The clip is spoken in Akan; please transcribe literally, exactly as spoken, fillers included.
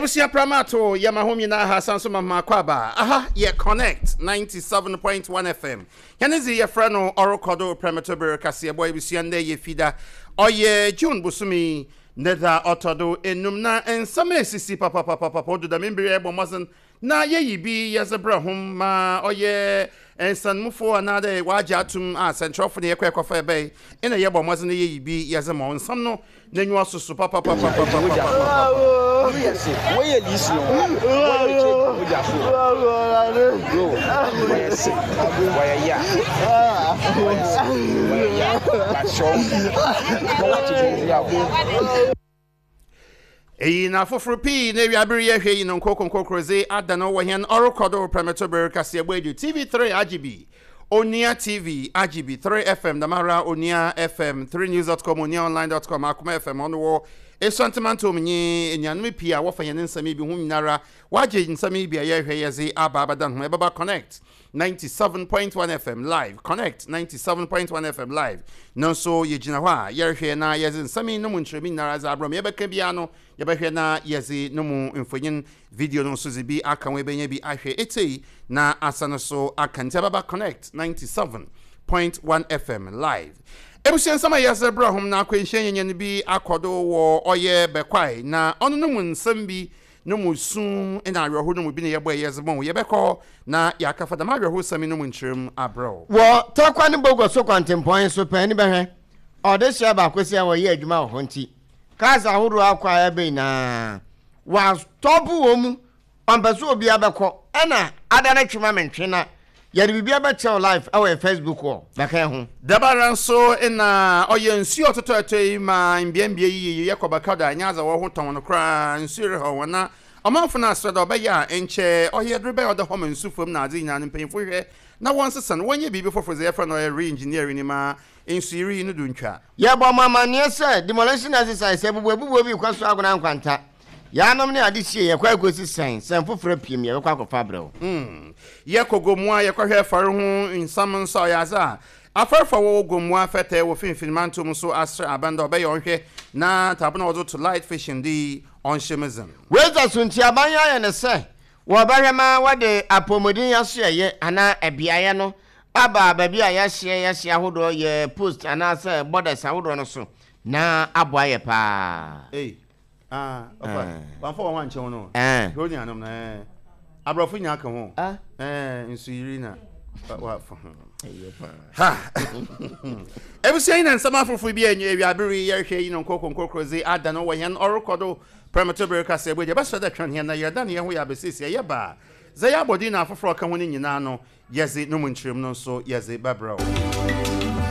Ebusia Pramato, Yamahomina Hasansuma Makwaba. Aha, ye connect ninety-seven point one F M. Yanezi ye frano Orokodo Premature Cassia Boy Busiande ye fida. Oye June Busumi Neda Otodo enumna and some sisi papa papa papa do the member ebo na ye bi yazebra hum ma oye and san mufo another wajatum as central for the ekwa bay in a yebo mozen ye bi yazemo some no then you also super papa papa papa yes we listen we just bro yes why ya why ya that's show what you Eyi na foforo pi na wiabere ye hwe yi no nkoko nkokroze adana wo hen Orokodo Premature Kase Agbedu T V three R G B Onia T V R G B three F M Damara Onia F M three news dot com onia online dot com Akuma F M on wo esantimanto mnyi enyanme pi a wo fa yen nsame bi hu nyinara waje nsame bi a ye hwe yeze ababadan ho ebaba connect ninety-seven point one F M live connect ninety-seven point one F M live no so ye gina hwa ye hwe na yeze nsame no muntremi nyinara za abrom ye beka bia no ye behwe na yeze no mu mfonyin video no so zibi aka we benya bi ahwe etei na asano so akante baba connect ninety-seven point one F M live. Ebusian sama yeze brahum na akwenhye nyenye bi akodo wo oye bekwai na onu no mu nsam bi no mu sun ina aweho no mu bi ne yebo yeze bon ye beko na yakafa da aweho sami no mu nchirem abro wo tokwa ne bogo so kwantempon so pani behwe odehia ba kwesi wo ye adwuma wo nti kaza huru akwa ya be na wa stop wo mu ambaso obi abeko ena adana twema mentwe na yari bibia be tell live our Facebook wo baka ho dabaran so ina oye nsi ototo atoi ma mbiambia yi yakoba da nyaza wo ho ton no kra nsire ho wana amanfo na asredo obeya enche oye drebe odo home nsufom na adi nya mpanyfo hwe na wonsesan wonye bibi fofo ze efra no re-engineering ni ma nsiri no duntwa ye bo mama ne se demolition exercise ebubu ebubu bi kwaso agona nkwanta ya nom ne ade sie ye kwa akosi sen sen foforo piem ye kwa akofa brew mm ye kogomua ye kwa hwe fare ho nsam nso ya za afarfa wo gomua fete wo finfin mantum so asre abanda obe yonhwe na tabuna ozo to light fishing di on shemizem weza sunti abanya ye ne se wo bahema wade apomodin ya so ye ana ebiaye no aba ba bia ya hye ya hye ahodo ye post ana se borders ahodo no so na aboa ye pa eh ah ofa banfo wan che wono eh roni anom na eh abrofo nya ka ho ah eh nsuyiri na wa fa ha ebusia ina nsama fofo bi enye wiabere ye hwe yi no nkoko nkokroze adana wo hen Orokodo Premature Kase Agbedu ba so da twan hen na ye da na ye ho ya besisi ye ba ze ya bodi na foforo ka ho ni nyina no yeze no munchirem no so yeze babra